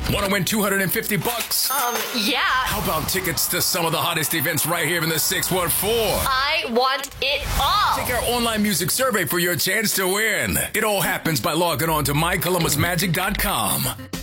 Want to win $250? Yeah. How about tickets to some of the hottest events right here in the 614? I want it all. Take our online music survey for your chance to win. It all happens by logging on to mycolumbusmagic.com.